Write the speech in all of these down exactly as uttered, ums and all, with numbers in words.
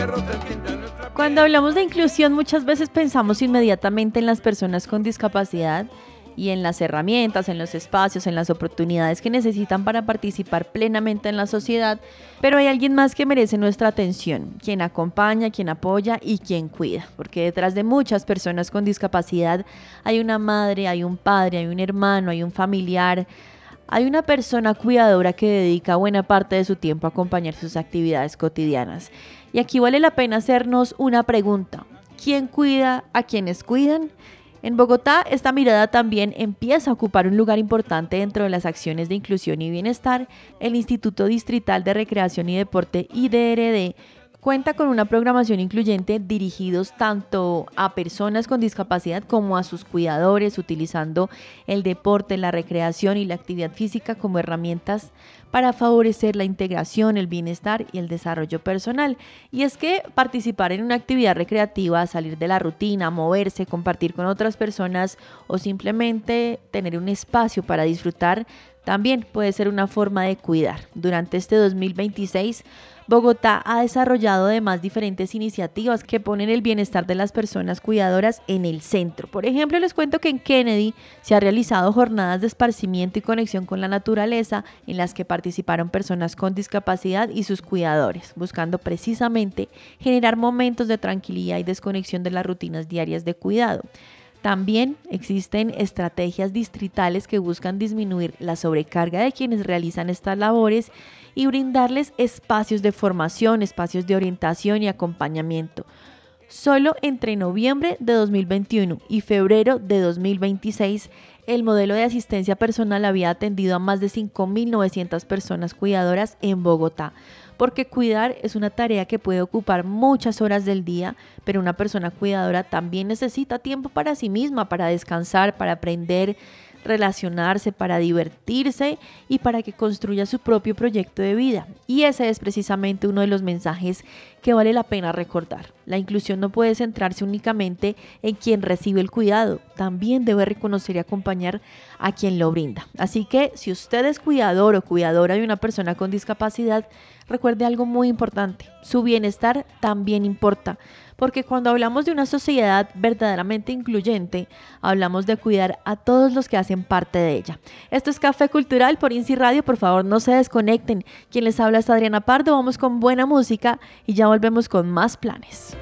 Cuando hablamos de inclusión, muchas veces pensamos inmediatamente en las personas con discapacidad y en las herramientas, en los espacios, en las oportunidades que necesitan para participar plenamente en la sociedad, pero hay alguien más que merece nuestra atención, quien acompaña, quien apoya y quien cuida, porque detrás de muchas personas con discapacidad hay una madre, hay un padre, hay un hermano, hay un familiar, hay una persona cuidadora que dedica buena parte de su tiempo a acompañar sus actividades cotidianas. Y aquí vale la pena hacernos una pregunta: ¿quién cuida a quienes cuidan? En Bogotá, esta mirada también empieza a ocupar un lugar importante dentro de las acciones de inclusión y bienestar. El Instituto Distrital de Recreación y Deporte, I D R D, cuenta con una programación incluyente dirigidos tanto a personas con discapacidad como a sus cuidadores, utilizando el deporte, la recreación y la actividad física como herramientas para favorecer la integración, el bienestar y el desarrollo personal. Y es que participar en una actividad recreativa, salir de la rutina, moverse, compartir con otras personas o simplemente tener un espacio para disfrutar también puede ser una forma de cuidar. Durante este dos mil veintiséis, Bogotá ha desarrollado además diferentes iniciativas que ponen el bienestar de las personas cuidadoras en el centro. Por ejemplo, les cuento que en Kennedy se han realizado jornadas de esparcimiento y conexión con la naturaleza en las que participaron personas con discapacidad y sus cuidadores, buscando precisamente generar momentos de tranquilidad y desconexión de las rutinas diarias de cuidado. También existen estrategias distritales que buscan disminuir la sobrecarga de quienes realizan estas labores y brindarles espacios de formación, espacios de orientación y acompañamiento. Solo entre noviembre de dos mil veintiuno y febrero de dos mil veintiséis, el modelo de asistencia personal había atendido a más de cinco mil novecientas personas cuidadoras en Bogotá, porque cuidar es una tarea que puede ocupar muchas horas del día, pero una persona cuidadora también necesita tiempo para sí misma, para descansar, para aprender, relacionarse, para divertirse y para que construya su propio proyecto de vida. Y ese es precisamente uno de los mensajes que vale la pena recordar. La inclusión no puede centrarse únicamente en quien recibe el cuidado, también debe reconocer y acompañar a quien lo brinda. Así que si usted es cuidador o cuidadora de una persona con discapacidad, recuerde algo muy importante: su bienestar también importa, porque cuando hablamos de una sociedad verdaderamente incluyente, hablamos de cuidar a todos los que hacen parte de ella. Esto es Café Cultural por INSI Radio, por favor no se desconecten. Quien les habla es Adriana Pardo, vamos con buena música y ya volvemos con más planes.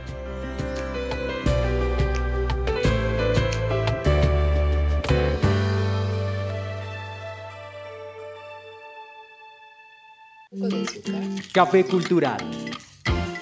Café Cultural.